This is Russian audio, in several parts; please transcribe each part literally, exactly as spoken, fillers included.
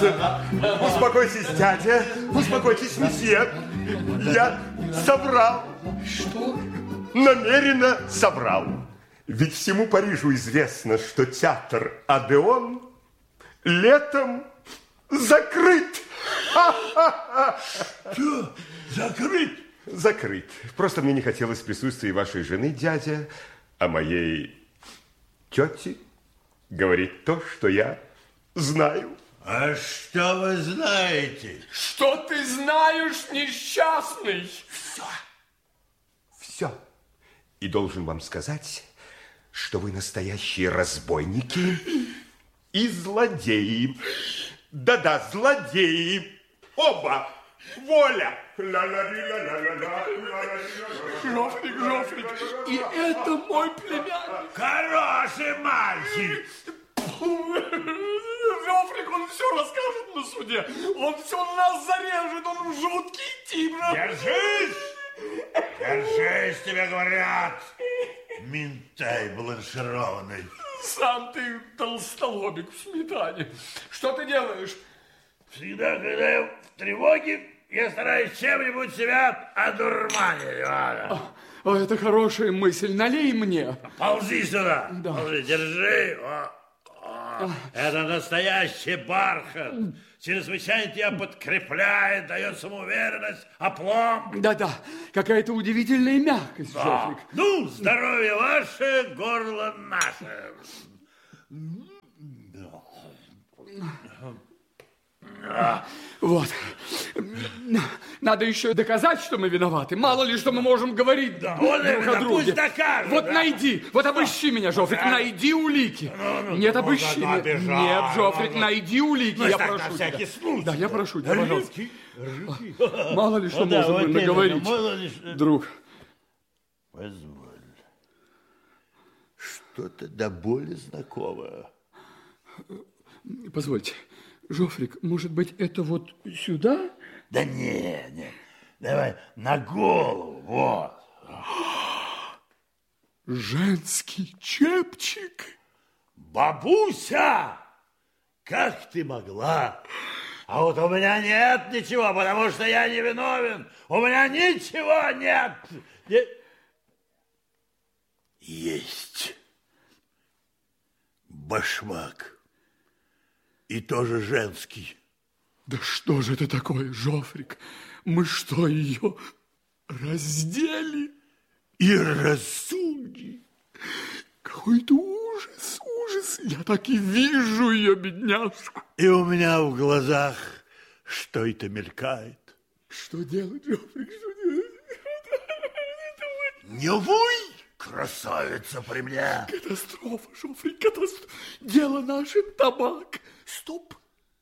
Успокойтесь, дядя. Успокойтесь, месье. Я соврал. Что? Намеренно соврал. Ведь всему Парижу известно, что театр Одеон летом закрыт. Что? Закрыт? Закрыт. Просто мне не хотелось присутствия вашей жены, дядя, а моей тети говорить то, что я знаю. А что вы знаете? Что ты знаешь, несчастный? Все. Все. И должен вам сказать, что вы настоящие разбойники и злодеи. Да-да, злодеи. Оба. Воля. Жофрик, Жофрик, и это мой племянник. Хороший мальчик. Жофрик, он все расскажет на суде. Он все нас зарежет, он жуткий тип. Держись! Держись, тебе говорят. Минтай бланшированный. Сам ты толстолобик в сметане. Что ты делаешь? Всегда, когда я в тревоге, я стараюсь чем-нибудь себя одурманить. О, это хорошая мысль. Налей мне. Ползи сюда. Да. Ползи, держи. О, о. Это настоящий бархат. Чрезвычайно тебя подкрепляет, дает самоуверенность, опломб. Да-да, какая-то удивительная мягкость, Да. Жофрик. Ну, здоровье ваше, горло наше. Вот. Надо еще доказать, что мы виноваты. Мало ли, что мы можем говорить Да, друг он о именно, друге. пусть докажет, Вот да. найди, вот обыщи меня, Жофрик, Да. найди улики. Ну, ну, Нет, ну, обыщи да, да, меня. обижай, Нет, Жофрик, ну, ну. найди улики, Ну, я так, прошу на всякий тебя. случай. Да, я прошу тебя, пожалуйста. Руки, руки. Мало ли, что Ну, да, можем вот мы именно, наговорить, мало ли что. друг. Позволь. Что-то до боли знакомое. Позвольте, Жофрик, может быть, это вот сюда? Да не, не. Давай на голову, вот. Женский чепчик. Бабуся, как ты могла? А вот у меня нет ничего, потому что я не виновен. У меня ничего нет. Не- Есть башмак. И тоже женский. Да что же это такое, Жофрик? Мы что, ее раздели? И рассуди. Какой-то ужас, ужас. Я так и вижу ее, бедняжку. И у меня в глазах что это мелькает. Что делать, Жофрик, что делать? Не вой, красавица при мне. Катастрофа, Жофрик, катастрофа. Дело наше табак. Стоп.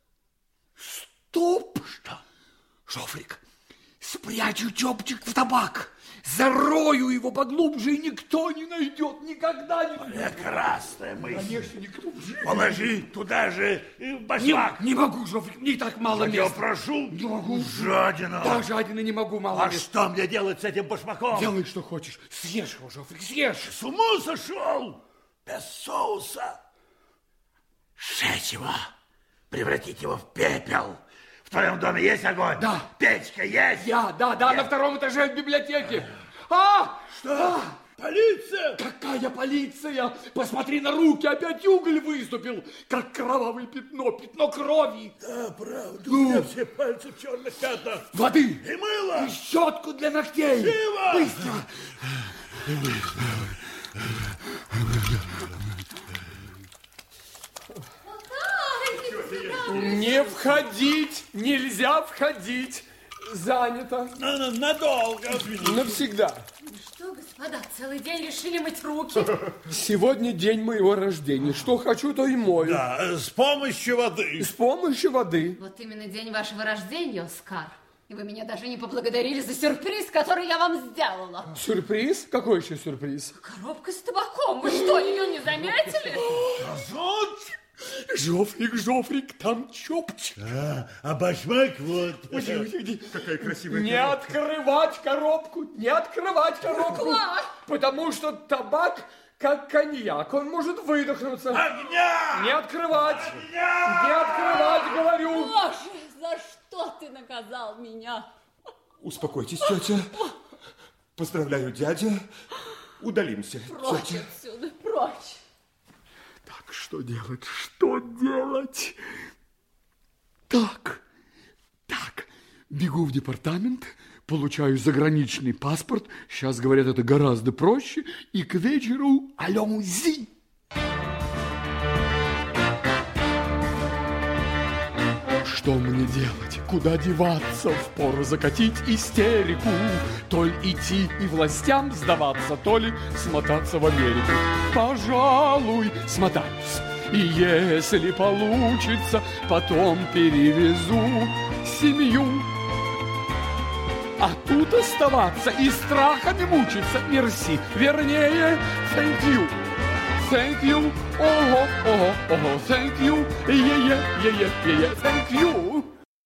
Стоп. Что? Жофрик, спрячу чепчик в табак. Зарою его поглубже, и никто не найдет. Никогда не найдет. Прекрасная мысль. Конечно, никто в жизни. Положи туда же и в Не, башмак. не могу, Жофрик, мне и так мало Я места. прошу. Не могу. Жадина. Да, жадина не могу, мало А места. что мне делать с этим башмаком? Делай, что хочешь. Съешь его, Жофрик, съешь. С ума сошел? Без соуса. Сжечь его. Превратить его в пепел. В твоем доме есть огонь? Да. Печка есть? Я, да, да, на втором этаже в библиотеке. А! Что? А! Полиция? Какая полиция? Посмотри на руки, опять уголь выступил, как кровавое пятно, пятно крови. Да, правда. Ну? У меня все пальцы в черных пятнах. Воды. И мыло. И щетку для ногтей. Живо! Быстро. Не входить, нельзя входить. Занято. Надолго. Навсегда. Что, господа, целый день решили мыть руки? Сегодня день моего рождения. Что хочу, то и мою. Да, с помощью воды. С помощью воды. Вот именно день вашего рождения, Оскар. И вы меня даже не поблагодарили за сюрприз, который я вам сделала. Сюрприз? Какой еще сюрприз? Коробка с табаком. Вы что, ее не заметили? Разут. Жофрик, Жофрик, там чопчик. А, а башмак вот. Уйди, уйди, уйди. Какая красивая Не коробка. открывать коробку, не открывать коробку. Класс. Потому что табак, как коньяк, он может выдохнуться. Огня! Не открывать. Огня! Не открывать, говорю. наказал меня. Успокойтесь, тетя. Поздравляю, дядя. Удалимся, Прочь тетя. отсюда, прочь. Так, что делать? Что делать? Так, так, бегу в департамент, получаю заграничный паспорт. Сейчас, говорят, это гораздо проще. И к вечеру аллons-y. Что мне делать? Куда деваться? Впору закатить истерику. То ли идти и властям сдаваться, то ли смотаться в Америку. Пожалуй, смотаюсь. И если получится, потом перевезу семью. А тут оставаться и страхами мучиться. Мерси, вернее, thank you. Thank you, ого, ого, ого, thank you, е-е-е-е-е, thank you.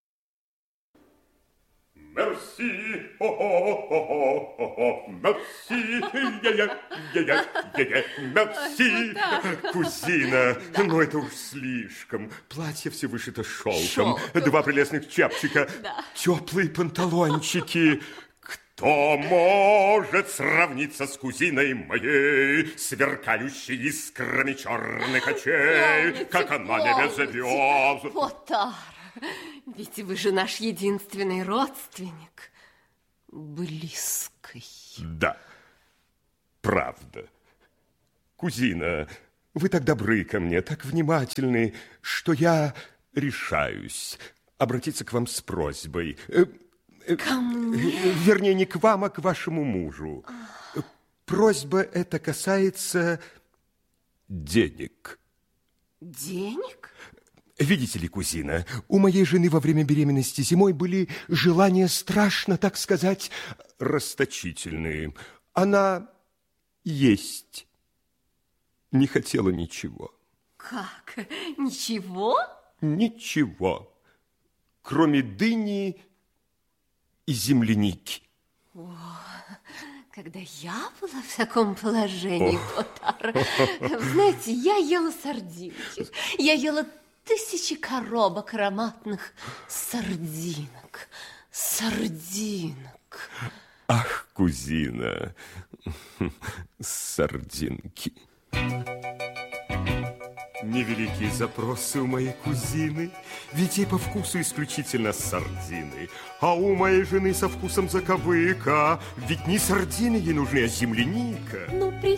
Мерси, о-о-о-о-о, мерси, е-е-е-е-е, мерси. Кузина, ну это уж слишком. Платье все вышито шелком, два прелестных чепчика, теплые панталончики. Кто может сравниться с кузиной моей, сверкающей искрами черных очей, Помните, как она помните. небе звезд? Потар, ведь вы же наш единственный родственник. Близкий. Да, правда. Кузина, вы так добры ко мне, так внимательны, что я решаюсь обратиться к вам с просьбой. Ко мне? Вернее, не к вам, а к вашему мужу. Просьба эта касается денег. Денег? Видите ли, кузина, у моей жены во время беременности зимой были желания страшно, так сказать, расточительные. Она есть не хотела ничего. Как? Ничего? Ничего, кроме дыни и земляники. О, когда я была в таком положении, Потар, знаете, я ела сардинки. Я ела тысячи коробок ароматных сардинок. Сардинок. Ах, кузина, сардинки. Невеликие запросы у моей кузины, ведь ей по вкусу исключительно сардины. А у моей жены со вкусом заковыка, ведь не сардины ей нужны, а земляника. Ну, при